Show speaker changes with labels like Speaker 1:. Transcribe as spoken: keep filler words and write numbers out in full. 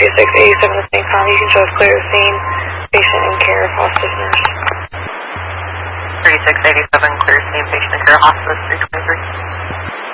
Speaker 1: thirty-six eighty-seven to Saint Com. You can show us clear of scene, patient and care of hospice nurse.
Speaker 2: thirty-six eighty-seven, clear scene, patient and care, hospice, three twenty.